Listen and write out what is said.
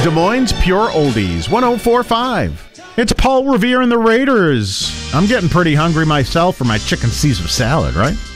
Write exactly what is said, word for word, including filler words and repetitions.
Des Moines Pure Oldies, one oh four point five. It's Paul Revere and the Raiders. I'm getting pretty hungry myself for my chicken Caesar salad, right?